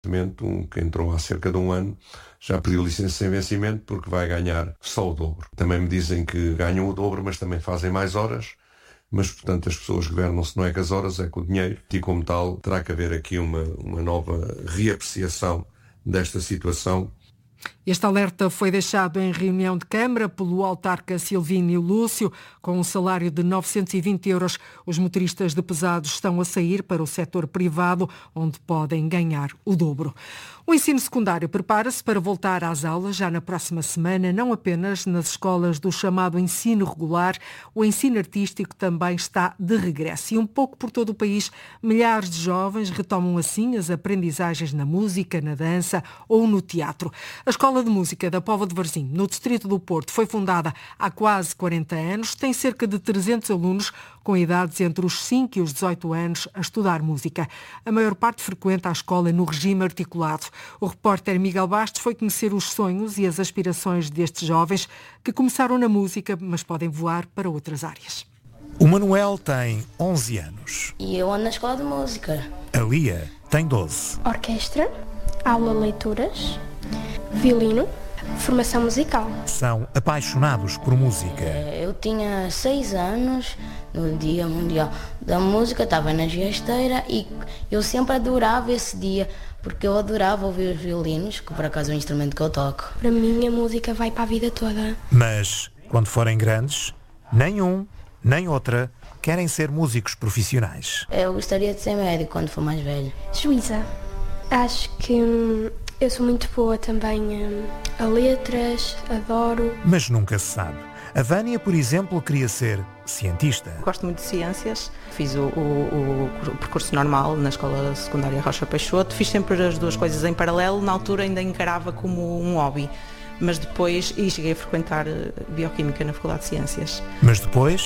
Que entrou há cerca de um ano, já pediu licença sem vencimento porque vai ganhar só o dobro. Também me dizem que ganham o dobro, mas também fazem mais horas. Mas, portanto, as pessoas governam-se não é com as horas, é com o dinheiro. E, como tal, terá que haver aqui uma nova reapreciação desta situação. Este alerta foi deixado em reunião de Câmara pelo autarca Silvínio Lúcio. Com um salário de 920 €, os motoristas de pesados estão a sair para o setor privado, onde podem ganhar o dobro. O ensino secundário prepara-se para voltar às aulas já na próxima semana, não apenas nas escolas do chamado ensino regular. O ensino artístico também está de regresso. E um pouco por todo o país, milhares de jovens retomam assim as aprendizagens na música, na dança ou no teatro. A Escola de Música da Póvoa de Varzim, no distrito do Porto, foi fundada há quase 40 anos. Tem cerca de 300 alunos com idades entre os 5 e os 18 anos a estudar música. A maior parte frequenta a escola no regime articulado. O repórter Miguel Bastos foi conhecer os sonhos e as aspirações destes jovens que começaram na música, mas podem voar para outras áreas. O Manuel tem 11 anos. E eu ando na escola de música. A Lia tem 12. Orquestra, aula de leituras, violino, formação musical. São apaixonados por música. Eu tinha 6 anos, no Dia Mundial da Música, estava na giasteira e eu sempre adorava esse dia, porque eu adorava ouvir os violinos, que por acaso é um instrumento que eu toco. Para mim a música vai para a vida toda. Mas, quando forem grandes, nem um, nem outra querem ser músicos profissionais. Eu gostaria de ser médico quando for mais velho. Juíza. Acho que eu sou muito boa também a letras, adoro. Mas nunca se sabe. A Vânia, por exemplo, queria ser cientista. Gosto muito de ciências. Fiz o percurso normal na escola secundária Rocha Peixoto. Fiz sempre as duas coisas em paralelo. Na altura ainda encarava como um hobby. Mas depois, e cheguei a frequentar Bioquímica na Faculdade de Ciências. Mas depois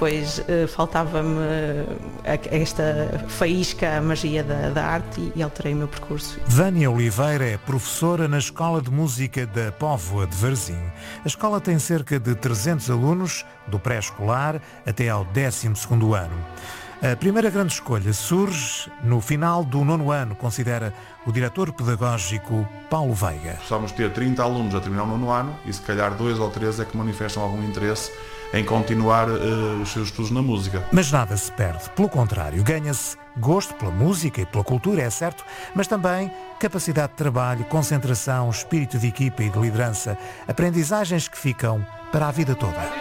faltava-me esta faísca, a magia da arte e alterei o meu percurso. Vânia Oliveira é professora na Escola de Música da Póvoa de Varzim. A escola tem cerca de 300 alunos, do pré-escolar até ao 12º ano. A primeira grande escolha surge no final do 9º ano, considera o diretor pedagógico Paulo Veiga. Precisamos ter 30 alunos a terminar o 9º ano e se calhar 2 ou 3 é que manifestam algum interesse em continuar os seus estudos na música. Mas nada se perde, pelo contrário, ganha-se gosto pela música e pela cultura, é certo, mas também capacidade de trabalho, concentração, espírito de equipa e de liderança, aprendizagens que ficam para a vida toda.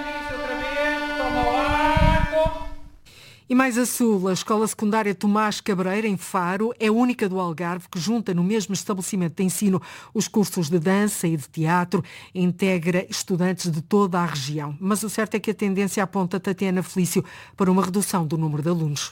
E mais a sul, a Escola Secundária Tomás Cabreira, em Faro, é a única do Algarve que junta no mesmo estabelecimento de ensino os cursos de dança e de teatro e integra estudantes de toda a região. Mas o certo é que a tendência aponta Tatiana Felício para uma redução do número de alunos.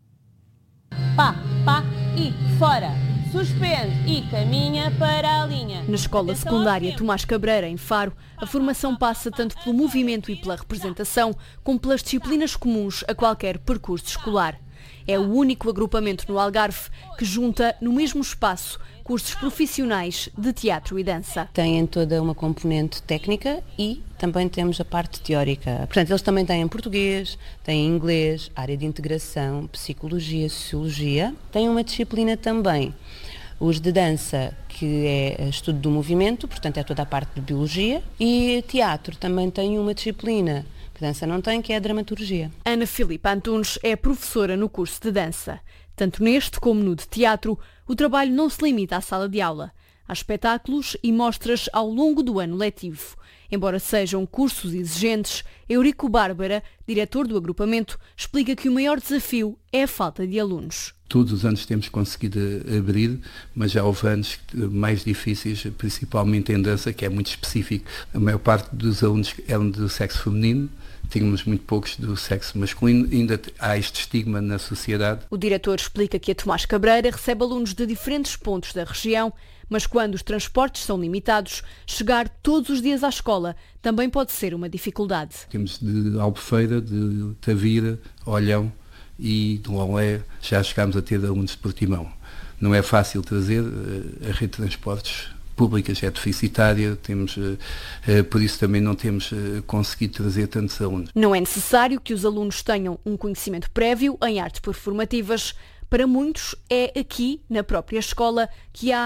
Pá e fora. Suspende e caminha para a linha. Na Escola Secundária Tomás Cabreira, em Faro, a formação passa tanto pelo movimento e pela representação, como pelas disciplinas comuns a qualquer percurso escolar. É o único agrupamento no Algarve que junta no mesmo espaço cursos profissionais de teatro e dança. Têm toda uma componente técnica e também temos a parte teórica. Portanto, eles também têm português, têm inglês, área de integração, psicologia, sociologia. Têm uma disciplina também, os de dança, que é estudo do movimento, portanto é toda a parte de biologia. E teatro também tem uma disciplina que dança não tem, que é a dramaturgia. Ana Filipe Antunes é professora no curso de dança. Tanto neste como no de teatro, o trabalho não se limita à sala de aula. Há espetáculos e mostras ao longo do ano letivo. Embora sejam cursos exigentes, Eurico Bárbara, diretor do agrupamento, explica que o maior desafio é a falta de alunos. Todos os anos temos conseguido abrir, mas já houve anos mais difíceis, principalmente em dança, que é muito específico. A maior parte dos alunos eram do sexo feminino, tínhamos muito poucos do sexo masculino, ainda há este estigma na sociedade. O diretor explica que a Tomás Cabreira recebe alunos de diferentes pontos da região, mas quando os transportes são limitados, chegar todos os dias à escola também pode ser uma dificuldade. Temos de Albufeira, de Tavira, Olhão e de Lolé, já chegámos a ter alunos de Portimão. Não é fácil trazer, a rede de transportes públicas é deficitária, por isso também não temos conseguido trazer tantos alunos. Não é necessário que os alunos tenham um conhecimento prévio em artes performativas. Para muitos, é aqui, na própria escola, que há